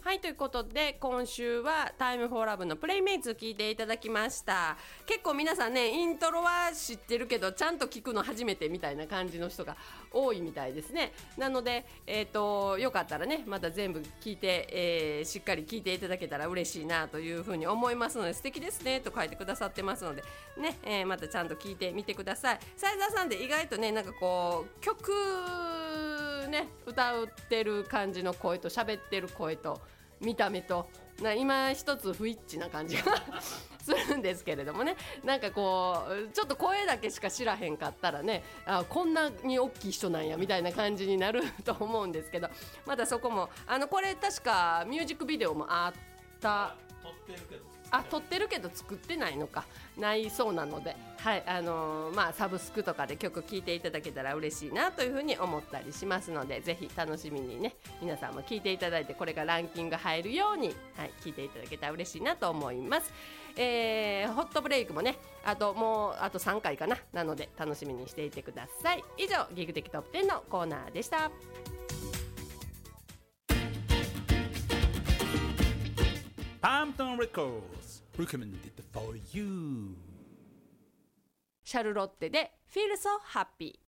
はい、ということで今週はタイムフォーラブのプレイメイツ聞いていただきました。結構皆さんねイントロは知ってるけどちゃんと聞くの初めてみたいな感じの人が多いみたいですね。なので、よかったらねまた全部聞いて、しっかり聞いていただけたら嬉しいなというふうに思いますので、素敵ですねと書いてくださってますのでね、またちゃんと聞いてみてください。斉沢さんで意外とねなんかこう曲ね歌ってる感じの声と喋ってる声と見た目と今一つ不一致な感じがするんですけれどもね、なんかこうちょっと声だけしか知らへんかったらねこんなに大きい人なんやみたいな感じになると思うんですけど、まだそこもこれ確かミュージックビデオもあった撮ってるけど撮ってるけど作ってないのかないそうなので、はいサブスクとかで曲聴いていただけたら嬉しいなというふうに思ったりしますので、ぜひ楽しみにね皆さんも聴いていただいてこれがランキング入るように、聴いていただけたら嬉しいなと思います。ホットブレイクもねあと3回かなので楽しみにしていてください。以上ギグ的トップ10のコーナーでした。 Palmton Records recommended for you. シャルロッテで Feel So Happy。